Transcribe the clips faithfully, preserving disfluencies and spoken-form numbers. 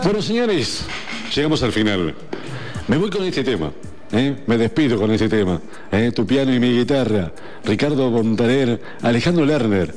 Bueno, señores, llegamos al final. Me voy con este tema. ¿Eh? Me despido con este tema. ¿Eh? Tu piano y mi guitarra. Ricardo Montaner, Alejandro Lerner.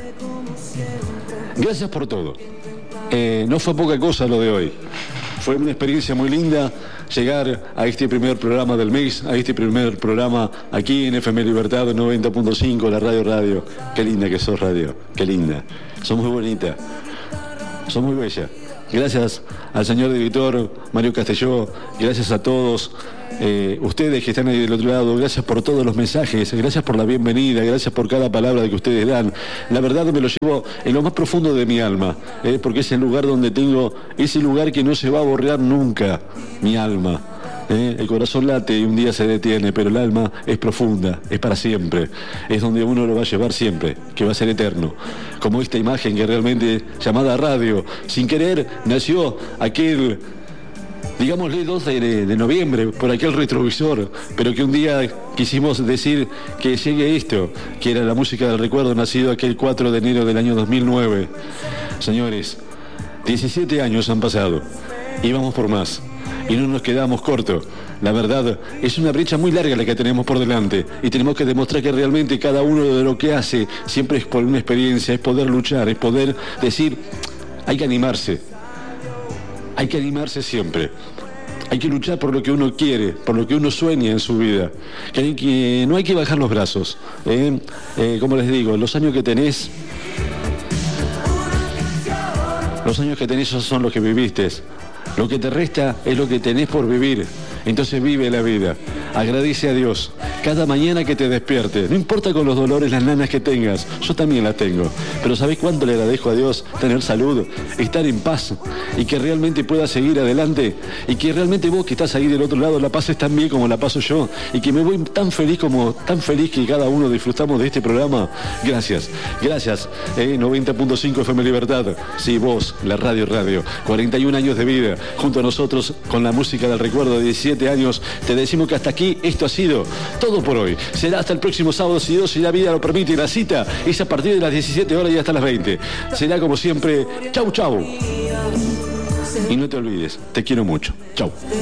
Gracias por todo. Eh, no fue poca cosa lo de hoy. Fue una experiencia muy linda llegar a este primer programa del mes, a este primer programa aquí en F M Libertad noventa punto cinco, la Radio Radio. Qué linda que sos, radio. Qué linda. Sos muy bonita. Sos muy bella. Gracias al señor director Mario Castelló, gracias a todos eh, ustedes que están ahí del otro lado, gracias por todos los mensajes, gracias por la bienvenida, gracias por cada palabra que ustedes dan. La verdad me lo llevo en lo más profundo de mi alma, eh, porque es el lugar donde tengo, ese lugar que no se va a borrar nunca, mi alma. ¿Eh? El corazón late y un día se detiene, pero el alma es profunda, es para siempre, es donde uno lo va a llevar siempre, que va a ser eterno. Como esta imagen que realmente, llamada radio, sin querer nació aquel, digámosle dos de, de noviembre, por aquel retrovisor, pero que un día quisimos decir que llegue esto, que era la música del recuerdo, nacido aquel cuatro de enero del año dos mil nueve. Señores, diecisiete años han pasado y vamos por más. Y no nos quedamos cortos. La verdad, es una brecha muy larga la que tenemos por delante y tenemos que demostrar que realmente cada uno de lo que hace siempre es por una experiencia, es poder luchar, es poder decir, hay que animarse, hay que animarse siempre. Hay que luchar por lo que uno quiere, por lo que uno sueña en su vida. Que, hay que no hay que bajar los brazos. ¿eh? Eh, como les digo, los años que tenés, los años que tenés son los que viviste. Lo que te resta es lo que tenés por vivir. Entonces vive la vida. Agradece a Dios cada mañana que te despierte. No importa con los dolores, las nanas que tengas. Yo también las tengo. Pero ¿sabés cuánto le agradezco a Dios? Tener salud, estar en paz y que realmente puedas seguir adelante. Y que realmente vos que estás ahí del otro lado la pases tan bien como la paso yo. Y que me voy tan feliz como tan feliz que cada uno disfrutamos de este programa. Gracias. Gracias. Eh, noventa punto cinco F M Libertad. Sí, vos, la radio radio. cuarenta y un años de vida. Junto a nosotros con la música del recuerdo de diecisiete años, te decimos que hasta aquí esto ha sido todo por hoy. Será hasta el próximo sábado, si Dios y la vida lo permite. La cita es a partir de las diecisiete horas y hasta las veinte. Será como siempre, chau chau. Y no te olvides, te quiero mucho. Chau.